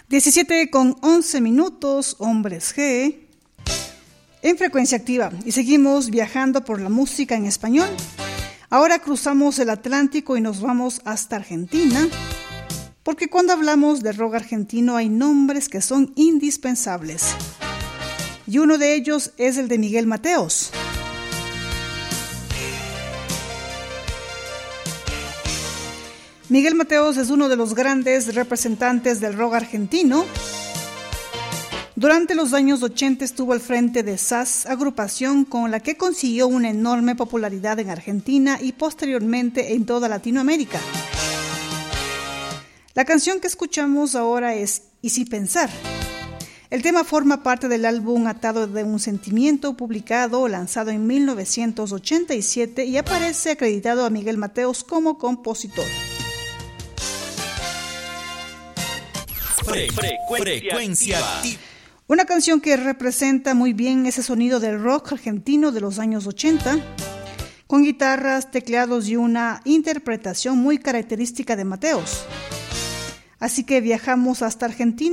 17:11, Hombres G, en frecuencia activa. Y seguimos viajando por la música en español. Ahora cruzamos el Atlántico y nos vamos hasta Argentina, porque cuando hablamos de rock argentino hay nombres que son indispensables. Y uno de ellos es el de Miguel Mateos. Miguel Mateos es uno de los grandes representantes del rock argentino. Durante los años 80 estuvo al frente de SAS, agrupación con la que consiguió una enorme popularidad en Argentina y posteriormente en toda Latinoamérica. La canción que escuchamos ahora es Y si pensar. El tema forma parte del álbum Atado de un sentimiento, publicado o lanzado en 1987 y aparece acreditado a Miguel Mateos como compositor. Frecuencia activa. Una canción que representa muy bien ese sonido del rock argentino de los años 80, con guitarras, teclados y una interpretación muy característica de Mateos. Así que viajamos hasta Argentina